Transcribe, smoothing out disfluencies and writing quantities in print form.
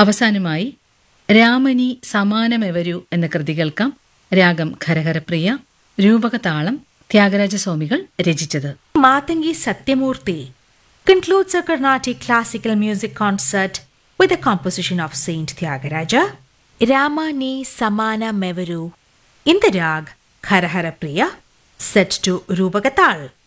അവസാനമായി രാമനി സമാനമെവരു എന്ന കൃതി കേൾക്കാം. രാഗം ഖരഹരപ്രിയ, രൂപകതാളം ത്യാഗരാജസ്വാമികൾ രചിച്ചത്. Matangi Satyamurthy concludes a Carnatic classical music concert with a composition of Saint Tyagaraja, Ramani Samana Mevaru, in the rag Kharahara Priya, set to Rupagatal.